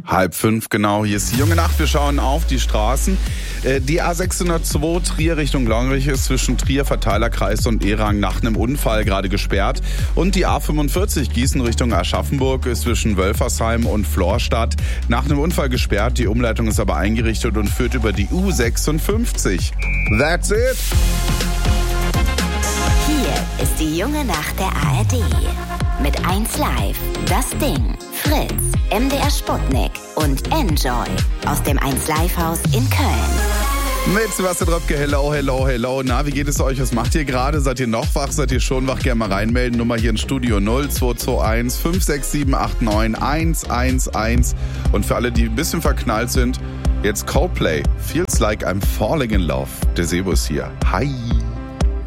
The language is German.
4:30 genau, hier ist die junge Nacht. Wir schauen auf die Straßen. Die A602 Trier Richtung Longrich ist zwischen Trier, Verteilerkreis und Erang nach einem Unfall gerade gesperrt. Und die A45 Gießen Richtung Aschaffenburg ist zwischen Wölfersheim und Florstadt nach einem Unfall gesperrt. Die Umleitung ist aber eingerichtet und führt über die U56. That's it! Hier ist die junge Nacht der ARD. Mit 1Live, Das Ding, Fritz, MDR Sputnik und Enjoy aus dem 1Live-Haus in Köln. Mit Sebastian Dröpke, hello. Na, wie geht es euch? Was macht ihr gerade? Seid ihr noch wach? Seid ihr schon wach? Gerne mal reinmelden. Nummer hier im Studio 0221 567 89 111. Und für alle, die ein bisschen verknallt sind, jetzt Coldplay. Feels like I'm falling in love. Der Sebo ist hier. Hi.